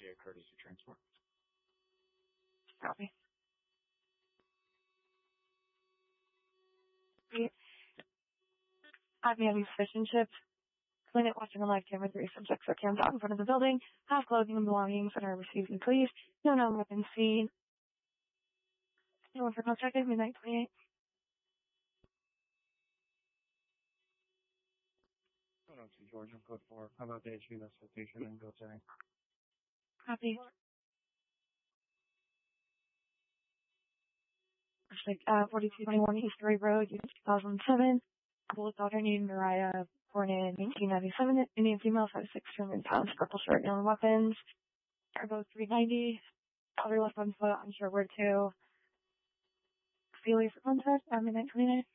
via courtesy transport. Copy. Have you having fish and chips? Clean it, watching a live camera, 3 subjects are camped out in front of the building. Have clothing and belongings that are received and please. No known weapons seen. Anyone for contacted, midnight 28. Going on to Georgia, code 4. How about the issue citation and go today? Copy. 4221 East Ray Road, Unit 2007. Bullet daughter named Mariah, born in 1997. Indian female, 5'6", 200 pounds, purple shirt, known weapons. Cargo 390. Other left on foot, unsure where to. Feely for contact, midnight 29.